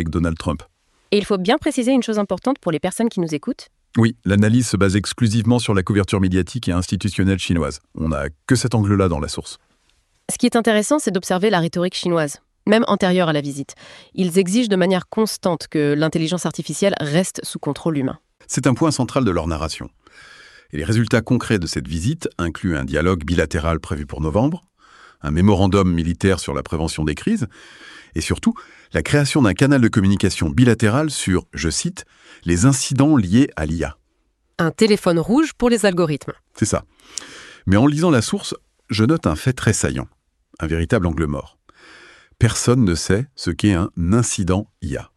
avec Donald Trump. Et il faut bien préciser une chose importante pour les personnes qui nous écoutent. Oui, l'analyse se base exclusivement sur la couverture médiatique et institutionnelle chinoise. On n'a que cet angle-là dans la source. Ce qui est intéressant, c'est d'observer la rhétorique chinoise, même antérieure à la visite. Ils exigent de manière constante que l'intelligence artificielle reste sous contrôle humain. C'est un point central de leur narration. Et les résultats concrets de cette visite incluent un dialogue bilatéral prévu pour novembre, un mémorandum militaire sur la prévention des crises, et surtout la création d'un canal de communication bilatéral sur, je cite, « les incidents liés à l'IA ». Un téléphone rouge pour les algorithmes. C'est ça. Mais en lisant la source, je note un fait très saillant, un véritable angle mort. Personne ne sait ce qu'est un incident IA.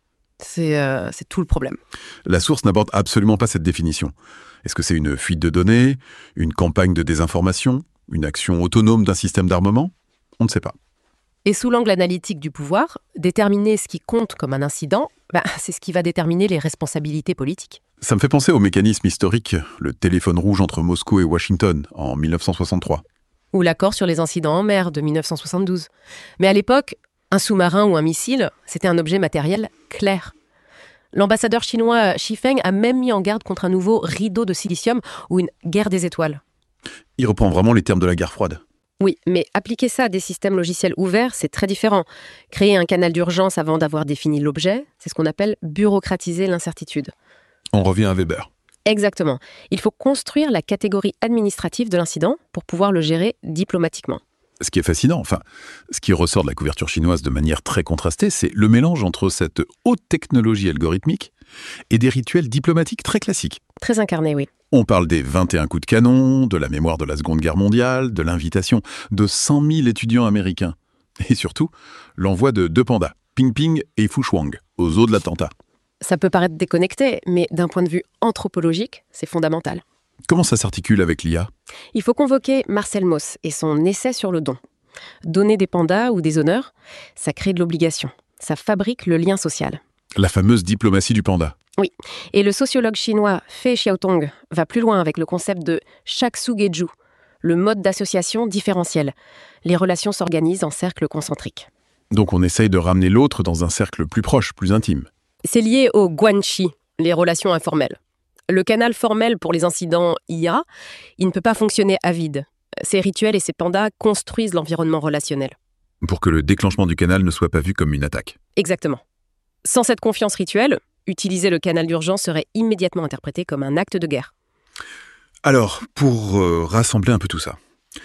C'est tout le problème. La source n'aborde absolument pas cette définition. Est-ce que c'est une fuite de données, une campagne de désinformation, une action autonome d'un système d'armement ? On ne sait pas. Et sous l'angle analytique du pouvoir, déterminer ce qui compte comme un incident, c'est ce qui va déterminer les responsabilités politiques. Ça me fait penser au mécanisme historique, le téléphone rouge entre Moscou et Washington en 1963. Ou l'accord sur les incidents en mer de 1972. Mais à l'époque, un sous-marin ou un missile, c'était un objet matériel clair. L'ambassadeur chinois Xi Feng a même mis en garde contre un nouveau rideau de silicium ou une guerre des étoiles. Il reprend vraiment les termes de la guerre froide. Oui, mais appliquer ça à des systèmes logiciels ouverts, c'est très différent. Créer un canal d'urgence avant d'avoir défini l'objet, c'est ce qu'on appelle bureaucratiser l'incertitude. On revient à Weber. Exactement. Il faut construire la catégorie administrative de l'incident pour pouvoir le gérer diplomatiquement. Ce qui est fascinant, ce qui ressort de la couverture chinoise de manière très contrastée, c'est le mélange entre cette haute technologie algorithmique et des rituels diplomatiques très classiques. Très incarné, oui. On parle des 21 coups de canon, de la mémoire de la Seconde Guerre mondiale, de l'invitation de 100 000 étudiants américains. Et surtout, l'envoi de 2 pandas, Ping Ping et Fu Shuang, aux eaux de l'attentat. Ça peut paraître déconnecté, mais d'un point de vue anthropologique, c'est fondamental. Comment ça s'articule avec l'IA ? Il faut convoquer Marcel Mauss et son essai sur le don. Donner des pandas ou des honneurs, ça crée de l'obligation. Ça fabrique le lien social. La fameuse diplomatie du panda. Oui, et le sociologue chinois Fei Xiaotong va plus loin avec le concept de Shaksugeju, le mode d'association différentiel. Les relations s'organisent en cercles concentriques. Donc on essaye de ramener l'autre dans un cercle plus proche, plus intime. C'est lié au guanxi, les relations informelles. Le canal formel pour les incidents IA, il ne peut pas fonctionner à vide. Ces rituels et ces pandas construisent l'environnement relationnel. Pour que le déclenchement du canal ne soit pas vu comme une attaque. Exactement. Sans cette confiance rituelle, utiliser le canal d'urgence serait immédiatement interprété comme un acte de guerre. Alors, pour rassembler un peu tout ça,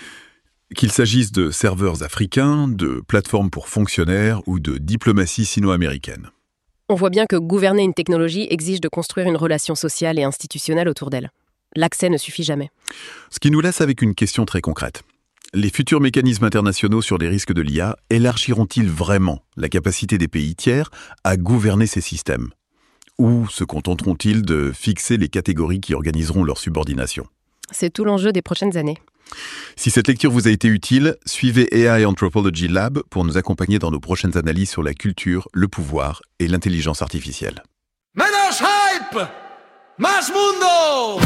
qu'il s'agisse de serveurs africains, de plateformes pour fonctionnaires ou de diplomatie sino-américaine. On voit bien que gouverner une technologie exige de construire une relation sociale et institutionnelle autour d'elle. L'accès ne suffit jamais. Ce qui nous laisse avec une question très concrète. Les futurs mécanismes internationaux sur les risques de l'IA élargiront-ils vraiment la capacité des pays tiers à gouverner ces systèmes ? Ou se contenteront-ils de fixer les catégories qui organiseront leur subordination ? C'est tout l'enjeu des prochaines années. Si cette lecture vous a été utile, suivez AI Anthropology Lab pour nous accompagner dans nos prochaines analyses sur la culture, le pouvoir et l'intelligence artificielle. ¡Menos hype! ¡Más mundo!